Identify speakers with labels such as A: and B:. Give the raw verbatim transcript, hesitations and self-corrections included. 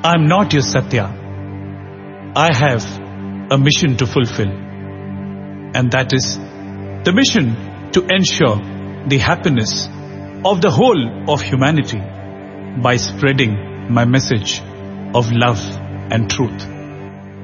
A: I'm not your Satya. I have a mission to fulfill. And that is the mission to ensure the happiness of the whole of humanity by spreading my message of love and truth.